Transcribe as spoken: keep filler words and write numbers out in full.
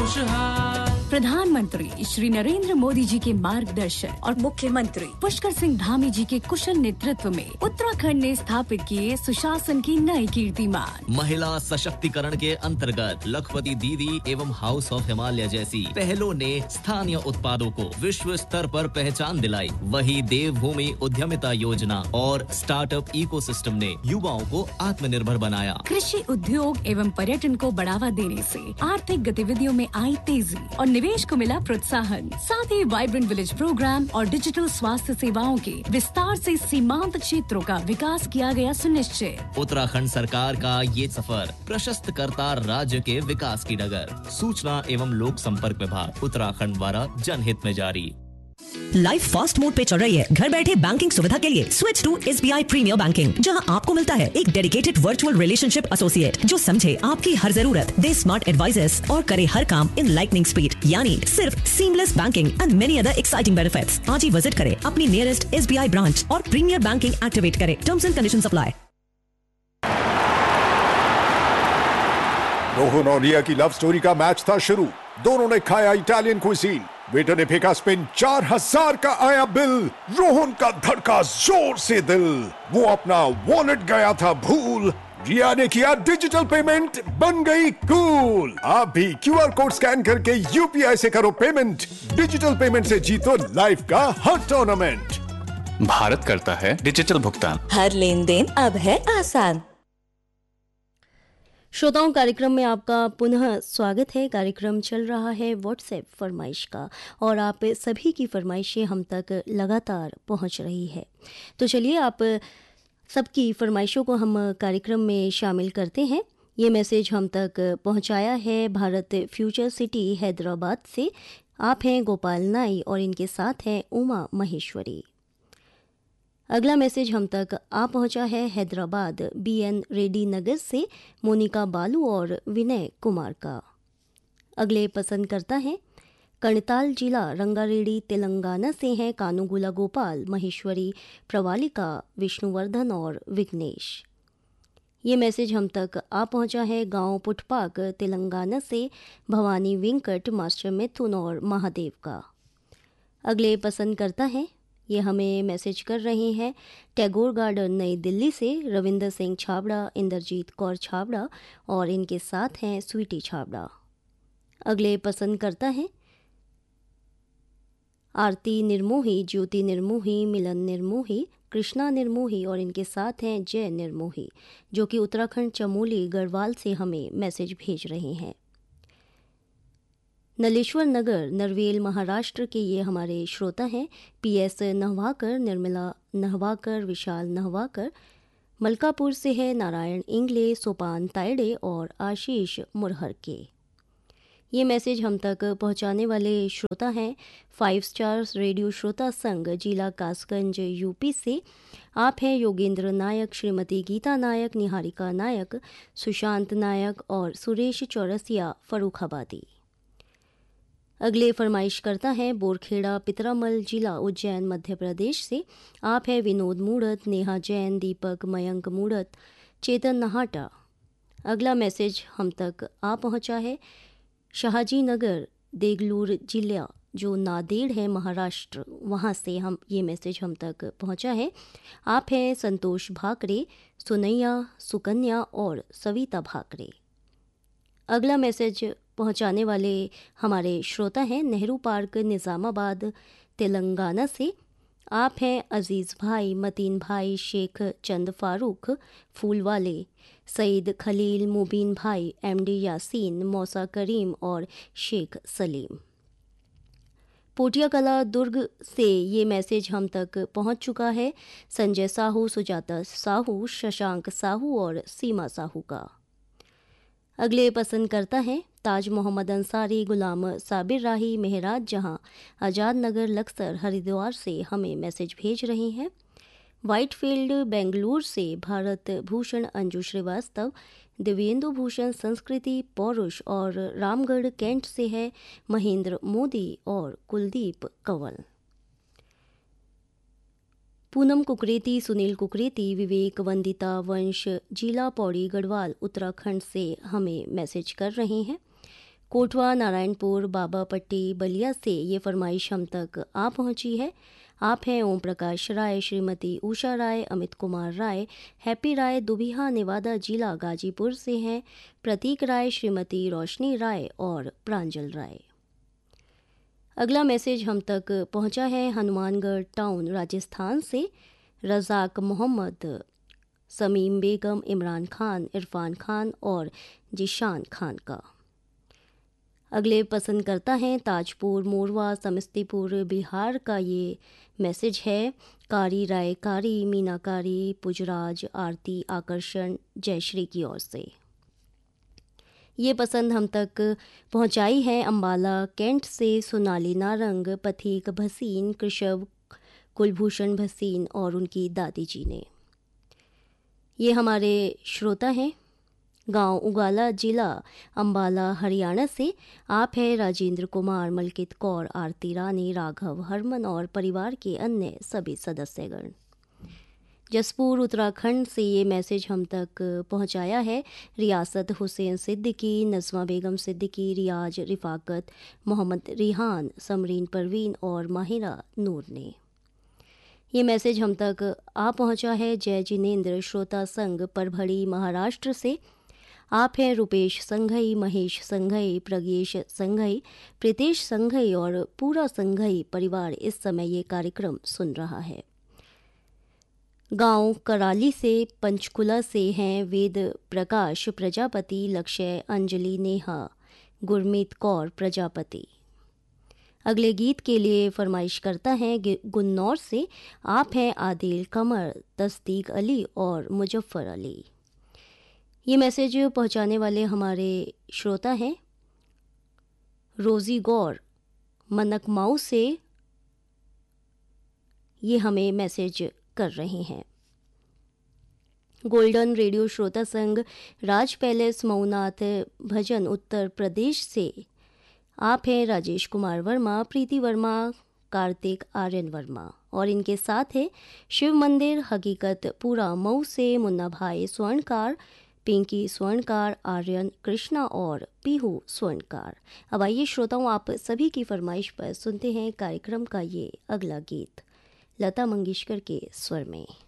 खुशहाल। प्रधानमंत्री श्री नरेंद्र मोदी जी के मार्गदर्शन और मुख्यमंत्री पुष्कर सिंह धामी जी के कुशल नेतृत्व में उत्तराखंड ने स्थापित किए सुशासन की नई कीर्तिमान। महिला सशक्तिकरण के अंतर्गत लखपति दीदी एवं हाउस ऑफ हिमालय जैसी पहलों ने स्थानीय उत्पादों को विश्व स्तर पर पहचान दिलाई। वही देवभूमि उद्यमिता योजना और स्टार्टअप इकोसिस्टम ने युवाओं को आत्मनिर्भर बनाया। कृषि उद्योग एवं पर्यटन को बढ़ावा देने से आर्थिक गतिविधियों में आई तेजी और निवेश को मिला प्रोत्साहन। साथ ही वाइब्रेंट विलेज प्रोग्राम और डिजिटल स्वास्थ्य सेवाओं के विस्तार से सीमांत क्षेत्रों का विकास किया गया सुनिश्चित। उत्तराखंड सरकार का ये सफर प्रशस्त करता राज्य के विकास की डगर। सूचना एवं लोक संपर्क विभाग उत्तराखंड द्वारा जनहित में जारी। लाइफ फास्ट मोड पे चल रही है। घर बैठे बैंकिंग सुविधा के लिए switch to SBI premiere banking, जहां आपको मिलता है एक डेडिकेटेड वर्चुअल रिलेशनशिप एसोसिएट जो समझे आपकी हर जरूरत, दे स्मार्ट एडवाइजेस और करे हर काम इन लाइटनिंग स्पीड, यानी सिर्फ seamless banking and many other exciting benefits. आज ही विजिट करें अपनी नियरेस्ट एसबीआई ब्रांच और प्रीमियर बैंकिंग एक्टिवेट करें। Terms and conditions apply. Rohan और रिया की लव स्टोरी का मैच था शुरू। दोनों ने खाया इटालियन क्विजीन। वेटर ने फेंका स्पिन, चार हजार का आया बिल। रोहन का धड़का जोर से दिल, वो अपना वॉलेट गया था भूल। रिया ने किया डिजिटल पेमेंट, बन गई कूल। आप भी क्यूआर कोड स्कैन करके यूपीआई से करो पेमेंट। डिजिटल पेमेंट से जीतो लाइफ का हर टूर्नामेंट। भारत करता है डिजिटल भुगतान। हर लेन देन अब है आसान। श्रोताओं, कार्यक्रम में आपका पुनः स्वागत है। कार्यक्रम चल रहा है व्हाट्सएप फरमाइश का और आप सभी की फरमाइशें हम तक लगातार पहुंच रही है। तो चलिए आप सबकी फरमाइशों को हम कार्यक्रम में शामिल करते हैं। ये मैसेज हम तक पहुंचाया है भारत फ्यूचर सिटी हैदराबाद से। आप हैं गोपाल नाई और इनके साथ हैं उमा महेश्वरी। अगला मैसेज हम तक आ पहुंचा है हैदराबाद बी एन रेड्डी नगर से मोनिका बालू और विनय कुमार का। अगले पसंद करता है कर्णताल जिला रंगारेड्डी तेलंगाना से हैं कानूगुला गोपाल, महेश्वरी, प्रवालिका, विष्णुवर्धन और विघ्नेश। ये मैसेज हम तक आ पहुंचा है गांव पुटपाक तेलंगाना से भवानी वेंकट, मास्टर मिथुन और महादेव का। अगले पसंद करता है, ये हमें मैसेज कर रहे हैं टैगोर गार्डन नई दिल्ली से रविंदर सिंह छाबड़ा, इंद्रजीत कौर छाबड़ा और इनके साथ हैं स्वीटी छाबड़ा। अगले पसंद करता है आरती निर्मोही, ज्योति निर्मोही, मिलन निर्मोही, कृष्णा निर्मोही और इनके साथ हैं जय निर्मोही, जो कि उत्तराखंड चमोली गढ़वाल से हमें मैसेज भेज रहे हैं। नलेश्वर नगर नरवेल महाराष्ट्र के ये हमारे श्रोता हैं पी एस नहवाकर, निर्मला नहवाकर, विशाल नहवाकर। मलकापुर से है नारायण इंगले, सोपान तायडे और आशीष मुरहर के। ये मैसेज हम तक पहुंचाने वाले श्रोता हैं फाइव स्टार्स रेडियो श्रोता संघ, जिला कासगंज, यूपी से। आप हैं योगेंद्र नायक, श्रीमती गीता नायक, निहारिका नायक, सुशांत नायक और सुरेश चौरसिया, फर्रुखाबादी। अगले फरमाइश करता है बोरखेड़ा पितरामल, जिला उज्जैन, मध्य प्रदेश से। आप हैं विनोद मूढ़त, नेहा जैन, दीपक, मयंक मूढ़त, चेतन नहाटा। अगला मैसेज हम तक आ पहुंचा है शाहजी नगर देगलूर जिला, जो नादेड़ है महाराष्ट्र, वहाँ से हम ये मैसेज हम तक पहुंचा है। आप हैं संतोष भाकरे, सुनैया, सुकन्या और सविता भाकरे। अगला मैसेज पहुंचाने वाले हमारे श्रोता हैं नेहरू पार्क निज़ामाबाद तेलंगाना से। आप हैं अजीज़ भाई, मतीन भाई, शेख चंद फारूक फूलवाले, सईद खलील, मुबीन भाई, एमडी यासीन, मौसा करीम और शेख सलीम। पोटिया कला दुर्ग से ये मैसेज हम तक पहुंच चुका है संजय साहू, सुजाता साहू, शशांक साहू और सीमा साहू का। अगले पसंद करता है ताज मोहम्मद अंसारी, गुलाम साबिर राही, मेहराज जहां, आज़ाद नगर, लक्सर, हरिद्वार से हमें मैसेज भेज रहे हैं। वाइटफील्ड बेंगलुरु से भारत भूषण अंजू श्रीवास्तव, दिव्येंदु भूषण संस्कृति पौरुष और रामगढ़ कैंट से है महेंद्र मोदी और कुलदीप कंवल। पूनम कुकरेती, सुनील कुकरेती, विवेक, वंदिता वंश, जिला पौड़ी गढ़वाल उत्तराखंड से हमें मैसेज कर रहे हैं। कोटवा नारायणपुर बाबा पट्टी बलिया से ये फरमाइश हम तक आ पहुंची है। आप हैं ओम प्रकाश राय, श्रीमती उषा राय, अमित कुमार राय, हैप्पी राय दुबिहा नेवादा जिला गाजीपुर से हैं, प्रतीक राय, श्रीमती रोशनी राय और प्रांजल राय। अगला मैसेज हम तक पहुंचा है हनुमानगढ़ टाउन राजस्थान से रज़ाक मोहम्मद, समीम बेगम, इमरान खान, इरफान खान और जिशान खान का। अगले पसंद करता है ताजपुर मोरवा समस्तीपुर बिहार का ये मैसेज है कारी राय कारी, मीना कारी, पुजराज, आरती, आकर्षण, जयश्री की ओर से। ये पसंद हम तक पहुंचाई है अंबाला कैंट से सोनाली नारंग, पथिक भसीन, कृषव कुलभूषण भसीन और उनकी दादी जी ने। ये हमारे श्रोता हैं गांव उगाला जिला अंबाला हरियाणा से। आप हैं राजेंद्र कुमार, मलकित कौर, आरती रानी, राघव, हरमन और परिवार के अन्य सभी सदस्यगण। जसपुर उत्तराखंड से ये मैसेज हम तक पहुंचाया है रियासत हुसैन सिद्दीकी, नज़मा बेगम सिद्दीकी, रियाज, रिफाकत, मोहम्मद रिहान, समरीन परवीन और माहिरा नूर ने। ये मैसेज हम तक आ पहुंचा है जय जिनेन्द्र श्रोता संघ परभड़ी महाराष्ट्र से। आप हैं Rupesh Shanghai, Mahesh Shanghai, Pradnyesh Shanghai, Pritesh Shanghai और पूरा संघई परिवार इस समय ये कार्यक्रम सुन रहा है। गांव कराली से पंचकुला से हैं वेद प्रकाश प्रजापति, लक्ष्य, अंजलि, नेहा, गुरमीत कौर प्रजापति। अगले गीत के लिए फरमाइश करता है गुन्नौर से। आप हैं आदिल कमर, तस्दीक अली और मुजफ्फर अली। ये मैसेज पहुंचाने वाले हमारे श्रोता हैं रोज़ी गौर मनकमाऊ से। ये हमें मैसेज कर रहे हैं। गोल्डन रेडियो श्रोता संघ राज पैलेस मऊनाथ भजन उत्तर प्रदेश से। आप हैं राजेश कुमार वर्मा, प्रीति वर्मा, कार्तिक आर्यन वर्मा और इनके साथ है शिव मंदिर हकीकत पूरा मऊ से मुन्ना भाई स्वर्णकार, पिंकी स्वर्णकार, आर्यन, कृष्णा और पीहू स्वर्णकार। अब आइए श्रोताओं, आप सभी की फरमाइश पर सुनते हैं कार्यक्रम का ये अगला गीत लता मंगेशकर के स्वर में।